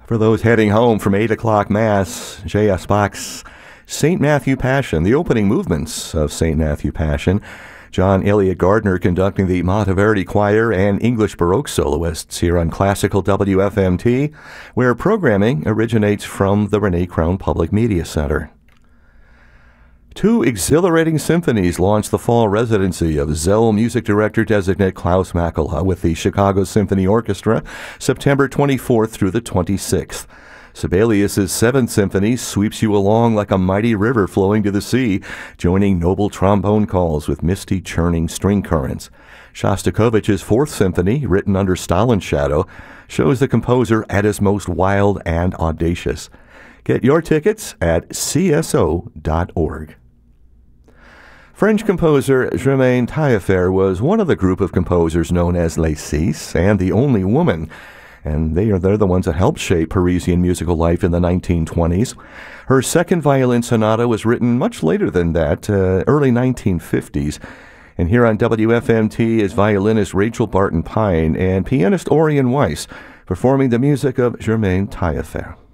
For those heading home from 8 o'clock Mass, J.S. Bach's St. Matthew Passion, the opening movements of St. Matthew Passion. John Elliott Gardner conducting the Monteverdi Choir and English Baroque soloists here on Classical WFMT, where programming originates from the Renee Crown Public Media Center. Two exhilarating symphonies launched the fall residency of Zell music director-designate Klaus Makela with the Chicago Symphony Orchestra, September 24th through the 26th. Sibelius' Seventh Symphony sweeps you along like a mighty river flowing to the sea, joining noble trombone calls with misty, churning string currents. Shostakovich's Fourth Symphony, written under Stalin's shadow, shows the composer at his most wild and audacious. Get your tickets at cso.org. French composer Germaine Taillefer was one of the group of composers known as Les Six, and the only woman. And they're the ones that helped shape Parisian musical life in the 1920s. Her second violin sonata was written much later than that, early 1950s. And here on WFMT is violinist Rachel Barton Pine and pianist Orion Weiss performing the music of Germaine Taillefer.